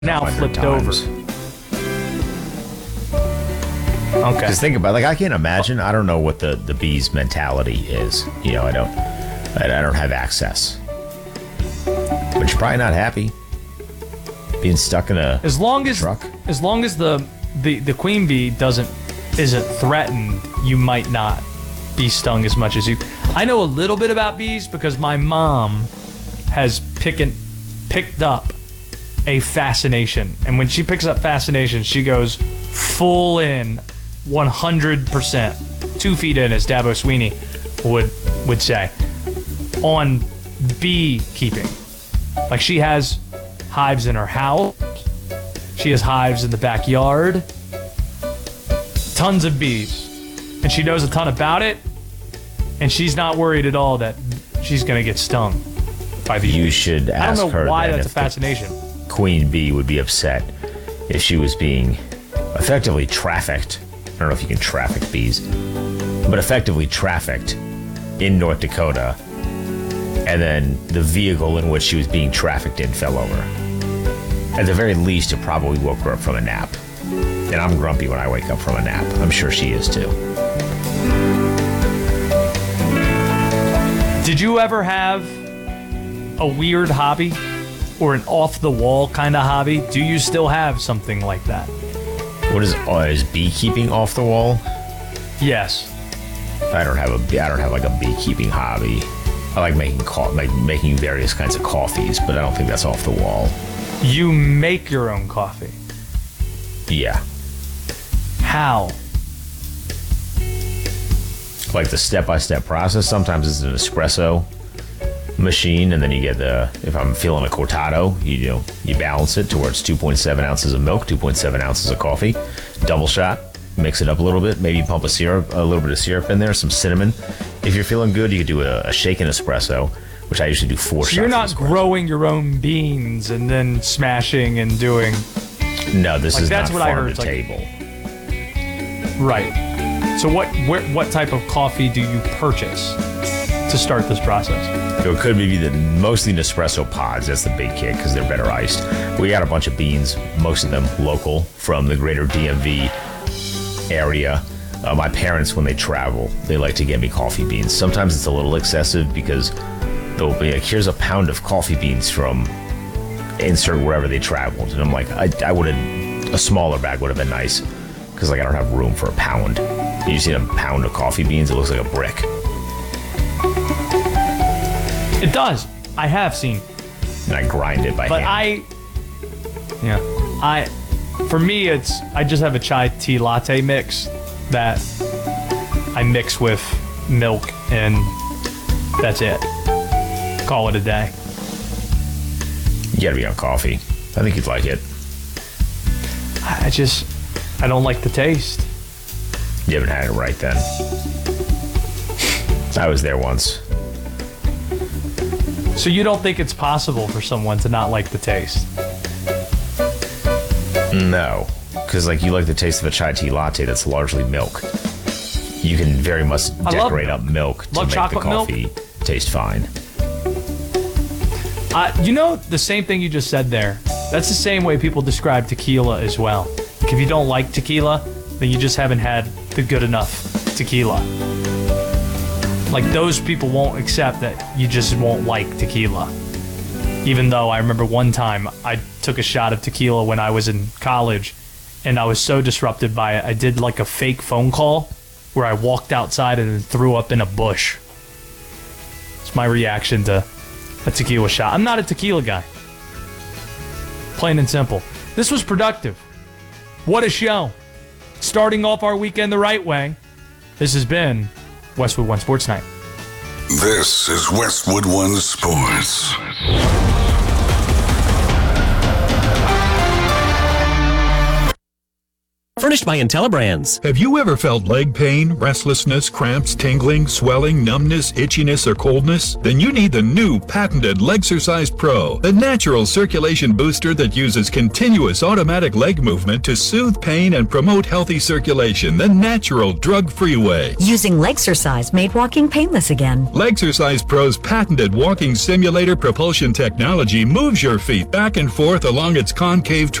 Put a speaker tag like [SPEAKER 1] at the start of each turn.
[SPEAKER 1] now flipped
[SPEAKER 2] times.
[SPEAKER 1] over. Okay.
[SPEAKER 2] Because think about it, like I can't imagine. I don't know what the bee's mentality is. You know, I don't have access. But you're probably not happy being stuck in a truck.
[SPEAKER 1] As long as the queen bee isn't threatened, you might not be stung as much as you. I know a little bit about bees because my mom has picked up a fascination, and when she picks up fascination, she goes full in, 100%, 2 feet in, as Dabo Sweeney would say, on beekeeping. Like, she has hives in her house, she has hives in the backyard, tons of bees, and she knows a ton about it, and she's not worried at all that she's gonna get stung by bees.
[SPEAKER 2] You should ask her.
[SPEAKER 1] I don't know why that's a
[SPEAKER 2] if
[SPEAKER 1] fascination.
[SPEAKER 2] Queen bee would be upset if she was being effectively trafficked. I don't know if you can traffic bees, but effectively trafficked in North Dakota, and then the vehicle in which she was being trafficked in fell over. At the very least, it probably woke her up from a nap. And I'm grumpy when I wake up from a nap. I'm sure she is too.
[SPEAKER 1] Did you ever have a weird hobby or an off-the-wall kind of hobby? Do you still have something like that?
[SPEAKER 2] What is beekeeping off the wall?
[SPEAKER 1] Yes.
[SPEAKER 2] I don't have like a beekeeping hobby. I like making various kinds of coffees, but I don't think that's off the wall.
[SPEAKER 1] You make your own coffee?
[SPEAKER 2] Yeah.
[SPEAKER 1] How?
[SPEAKER 2] Like the step-by-step process. Sometimes it's an espresso machine, and then you get if I'm feeling a cortado, you balance it towards 2.7 ounces of milk, 2.7 ounces of coffee, double shot, mix it up a little bit, maybe pump a little bit of syrup in there, some cinnamon. If you're feeling good, you could do a shaken espresso, which I usually do 4 shots.
[SPEAKER 1] So you're not
[SPEAKER 2] of espresso.
[SPEAKER 1] growing your own beans and then smashing and doing.
[SPEAKER 2] No, this is
[SPEAKER 1] that's
[SPEAKER 2] not
[SPEAKER 1] what I
[SPEAKER 2] farm
[SPEAKER 1] heard.
[SPEAKER 2] to table.
[SPEAKER 1] Right. So what type of coffee do you purchase to start this process?
[SPEAKER 2] It could be mostly Nespresso pods. That's the big kick because they're better iced. We got a bunch of beans, most of them local from the greater DMV area. My parents, when they travel, they like to get me coffee beans. Sometimes it's a little excessive because they'll be like, here's a pound of coffee beans from insert wherever they traveled. And I'm like, a smaller bag would have been nice because like I don't have room for a pound. You see a pound of coffee beans, it looks like a brick.
[SPEAKER 1] It does. I have seen.
[SPEAKER 2] And I grind it by hand.
[SPEAKER 1] For me, I just have a chai tea latte mix that I mix with milk, and that's it. Call it a day.
[SPEAKER 2] You gotta be on coffee. I think you'd like it.
[SPEAKER 1] I don't like the taste.
[SPEAKER 2] You haven't had it right then. I was there once.
[SPEAKER 1] So you don't think it's possible for someone to not like the taste?
[SPEAKER 2] No, because like you like the taste of a chai tea latte that's largely milk. You can very much decorate up milk to make the coffee taste fine.
[SPEAKER 1] The same thing you just said there. That's the same way people describe tequila as well. Like if you don't like tequila, then you just haven't had the good enough tequila. Like those people won't accept that you just won't like tequila. Even though I remember one time I took a shot of tequila when I was in college and I was so disrupted by it, I did like a fake phone call where I walked outside and then threw up in a bush. It's my reaction to a tequila shot. I'm not a tequila guy. Plain and simple. This was productive. What a show. Starting off our weekend the right way. This has been Westwood One Sports Night.
[SPEAKER 3] This is Westwood One Sports.
[SPEAKER 4] Furnished by IntelliBrands.
[SPEAKER 5] Have you ever felt leg pain, restlessness, cramps, tingling, swelling, numbness, itchiness, or coldness? Then you need the new patented Legsercise Pro, the natural circulation booster that uses continuous automatic leg movement to soothe pain and promote healthy circulation the natural, drug-free way.
[SPEAKER 6] Using Legsercise made walking painless again.
[SPEAKER 5] Legsercise Pro's patented walking simulator propulsion technology moves your feet back and forth along its concave